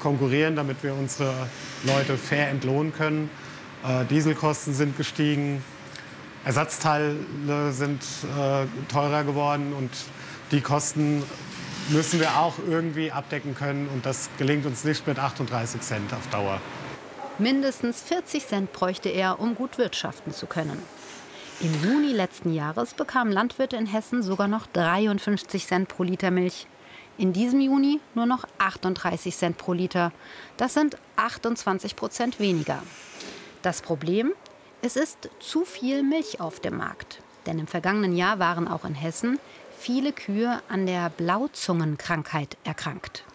konkurrieren, damit wir unsere Leute fair entlohnen können. Dieselkosten sind gestiegen, Ersatzteile sind teurer geworden und die Kosten müssen wir auch irgendwie abdecken können. Und das gelingt uns nicht mit 38 Cent auf Dauer. Mindestens 40 Cent bräuchte er, um gut wirtschaften zu können. Im Juni letzten Jahres bekamen Landwirte in Hessen sogar noch 53 Cent pro Liter Milch. In diesem Juni nur noch 38 Cent pro Liter. Das sind 28% weniger. Das Problem? Es ist zu viel Milch auf dem Markt. Denn im vergangenen Jahr waren auch in Hessen viele Kühe an der Blauzungenkrankheit erkrankt.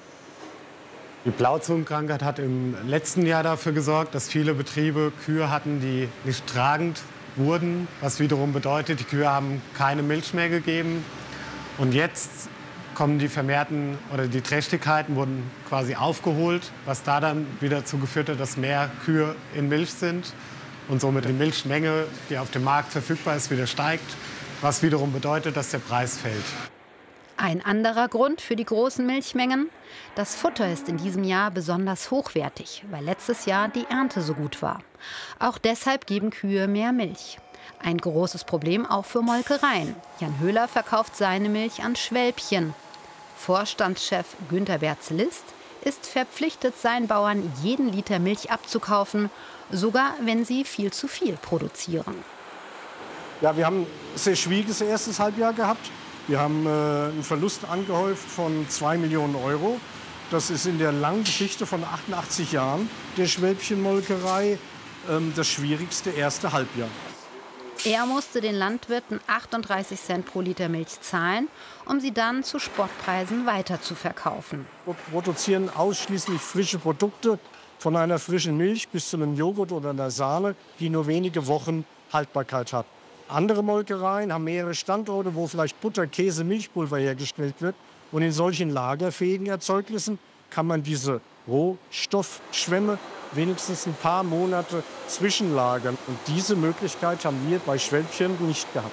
Die Blauzungenkrankheit hat im letzten Jahr dafür gesorgt, dass viele Betriebe Kühe hatten, die nicht tragend wurden. Was wiederum bedeutet, die Kühe haben keine Milch mehr gegeben. Und jetzt kommen die vermehrten oder die Trächtigkeiten wurden quasi aufgeholt, was da dann wieder dazu geführt hat, dass mehr Kühe in Milch sind und somit die Milchmenge, die auf dem Markt verfügbar ist, wieder steigt, was wiederum bedeutet, dass der Preis fällt. Ein anderer Grund für die großen Milchmengen: Das Futter ist in diesem Jahr besonders hochwertig, weil letztes Jahr die Ernte so gut war. Auch deshalb geben Kühe mehr Milch. Ein großes Problem auch für Molkereien. Jan Höhler verkauft seine Milch an Schwälbchen. Vorstandschef Günter Berzelist ist verpflichtet, seinen Bauern jeden Liter Milch abzukaufen, sogar wenn sie viel zu viel produzieren. Ja, wir haben ein sehr schwieriges erstes Halbjahr gehabt. Wir haben einen Verlust angehäuft von 2 Millionen Euro. Das ist in der langen Geschichte von 88 Jahren der Schwälbchenmolkerei das schwierigste erste Halbjahr. Er musste den Landwirten 38 Cent pro Liter Milch zahlen, um sie dann zu Spottpreisen weiter zu verkaufen. Wir produzieren ausschließlich frische Produkte, von einer frischen Milch bis zu einem Joghurt oder einer Sahne, die nur wenige Wochen Haltbarkeit hat. Andere Molkereien haben mehrere Standorte, wo vielleicht Butter, Käse, Milchpulver hergestellt wird. Und in solchen lagerfähigen Erzeugnissen kann man diese Rohstoffschwämme wenigstens ein paar Monate zwischenlagern. Und diese Möglichkeit haben wir bei Schwälbchen nicht gehabt.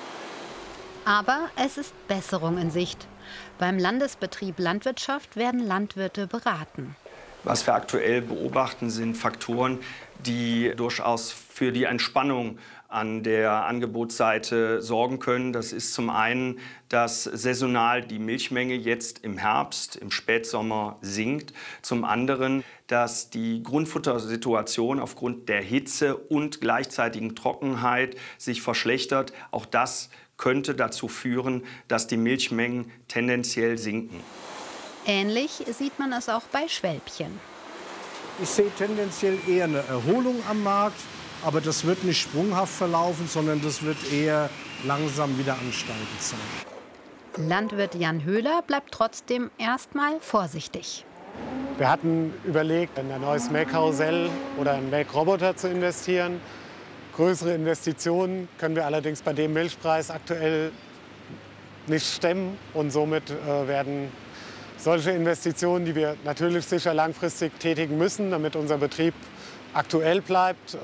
Aber es ist Besserung in Sicht. Beim Landesbetrieb Landwirtschaft werden Landwirte beraten. Was wir aktuell beobachten, sind Faktoren, die durchaus für die Entspannung an der Angebotsseite sorgen können. Das ist zum einen, dass saisonal die Milchmenge jetzt im Herbst, im Spätsommer sinkt. Zum anderen, dass die Grundfuttersituation aufgrund der Hitze und gleichzeitigen Trockenheit sich verschlechtert. Auch das könnte dazu führen, dass die Milchmengen tendenziell sinken. Ähnlich sieht man es auch bei Schwälbchen. Ich sehe tendenziell eher eine Erholung am Markt, aber das wird nicht sprunghaft verlaufen, sondern das wird eher langsam wieder ansteigend sein. Landwirt Jan Höhler bleibt trotzdem erstmal vorsichtig. Wir hatten überlegt, in ein neues Melkkarussell oder einen Melkroboter zu investieren. Größere Investitionen können wir allerdings bei dem Milchpreis aktuell nicht stemmen. Und somit werden solche Investitionen, die wir natürlich sicher langfristig tätigen müssen, damit unser Betrieb aktuell bleibt,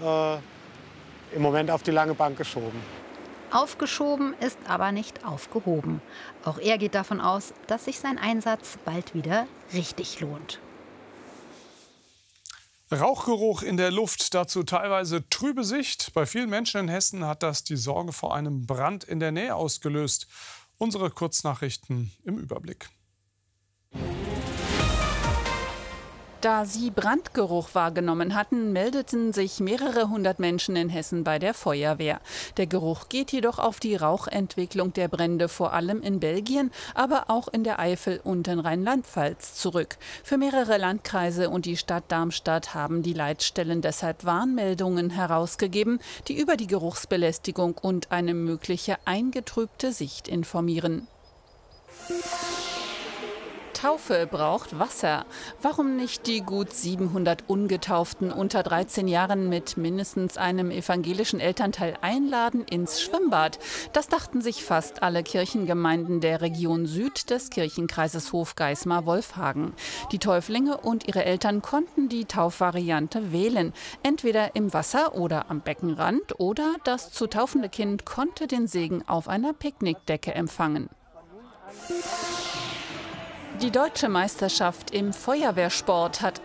im Moment auf die lange Bank geschoben. Aufgeschoben ist aber nicht aufgehoben. Auch er geht davon aus, dass sich sein Einsatz bald wieder richtig lohnt. Rauchgeruch in der Luft, dazu teilweise trübe Sicht. Bei vielen Menschen in Hessen hat das die Sorge vor einem Brand in der Nähe ausgelöst. Unsere Kurznachrichten im Überblick. Da sie Brandgeruch wahrgenommen hatten, meldeten sich mehrere hundert Menschen in Hessen bei der Feuerwehr. Der Geruch geht jedoch auf die Rauchentwicklung der Brände vor allem in Belgien, aber auch in der Eifel und in Rheinland-Pfalz zurück. Für mehrere Landkreise und die Stadt Darmstadt haben die Leitstellen deshalb Warnmeldungen herausgegeben, die über die Geruchsbelästigung und eine mögliche eingetrübte Sicht informieren. Taufe braucht Wasser. Warum nicht die gut 700 Ungetauften unter 13 Jahren mit mindestens einem evangelischen Elternteil einladen ins Schwimmbad? Das dachten sich fast alle Kirchengemeinden der Region Süd des Kirchenkreises Hofgeismar-Wolfhagen. Die Täuflinge und ihre Eltern konnten die Taufvariante wählen. Entweder im Wasser oder am Beckenrand, oder das zu taufende Kind konnte den Segen auf einer Picknickdecke empfangen. Die deutsche Meisterschaft im Feuerwehrsport hat